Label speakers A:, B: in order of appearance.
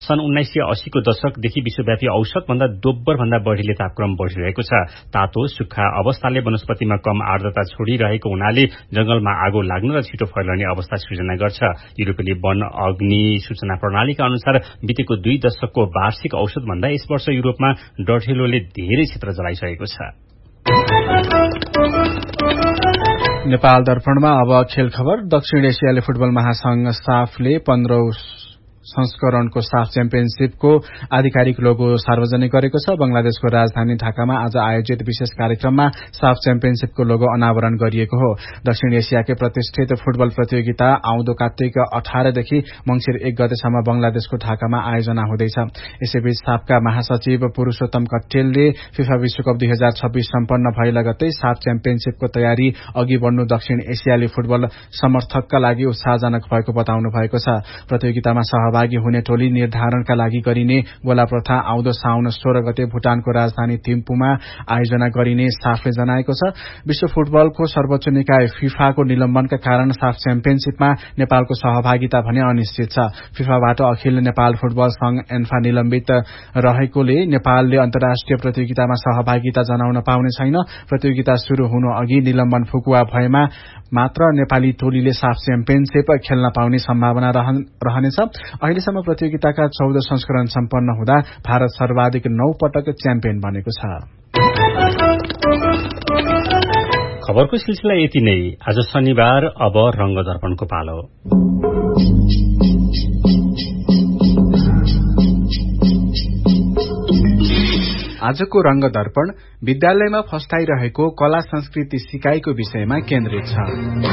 A: सन् 1980 को दशकदेखि विश्वव्यापी औसत भन्दा दोब्बर भन्दा बढ़ीले तापक्रम बढ़िरहेको छ। तातो सुक्खा अवस्थाले वनस्पतिमा कम आर्द्रता छोडिरहेको हुनाले जंगलमा आगो लाग्न र छिटो फैलने अवस्था सृजना गर्छ। युरोपेली वन अग्नि सूचना प्रणालीका अनुसार बितेको 2 दशकको वार्षिक औसत भन्दा यस वर्ष युरोपमा डढेलोले धेरै क्षेत्र जलाइसकेको छ।
B: नेपाल दर्पणमा अब खेल खबर। दक्षिण एसियाली फुटबल महासंघ साफले 15औं संस्करणको साफ च्याम्पियनशीपको आधिकारिक लोगो सार्वजनिक गरेको छ। बंगलादेशको राजधानी ढाकामा आज आयोजित विशेष कार्यक्रममा साफ च्याम्पियनशीपको लोगो अनावरण गरिएको हो। दक्षिण एशियाकै प्रतिष्ठित फुटबल प्रतियोगिता आउँदो कार्तिक 18 देखि मंसिर 1 गतेसम्म बंगलादेशको ढाकामा आयोजना हुँदैछ। यसैबीच साफका महासचिव पुरूषोत्तम कट्टेलले फिफा विश्वकप 2026 सम्पन्न भए लगत्तै साफ च्याम्पियनशीपको तयारी अघि बढ्नु दक्षिण एशियाली फुटबल समर्थकका लागि उत्साहजनक भएको बताउनु भएको छ। प्रतियोगितामा सहभागी हुने टोली निर्धारणका लागि गरिने गोला प्रथा आउँदो साउन 16 गते भूटानको राजधानी थिम्पूमा आयोजना गरिने साफले जनाएको छ। विश्व फुटबलको सर्वोच्च निकाय फिफाको निलम्बनका कारण साफ च्याम्पियनशीपमा नेपालको सहभागिता भने अनिश्चित छ। फिफाबाट अखिल नेपाल फुटबल संघ एन्फा निलम्बित रहेकोले नेपालले अन्तर्राष्ट्रिय प्रतियोगितामा सहभागिता जनाउन पाउने छैन। प्रतियोगिता शुरू हुनु अघि निलम्बन फुकुवा भएमा मात्र नेपाली टोलीले साफ च्याम्पियनशीप खेल्न पाउने सम्भावना रहनेछ। अहिलेसम्म प्रतियोगिताका 14 संस्करण सम्पन्न हुँदा भारत सर्वाधिक 9 पटक च्याम्पियन बनेको छ।
A: खबरको सिलसिला यति नै। आज शनिबार, अब रंग दर्पणको पालो।
B: आजको रंग दर्पण विद्यालयमा फस्टाइरहेको कला संस्कृति सिकाइको विषयमा केन्द्रित छ।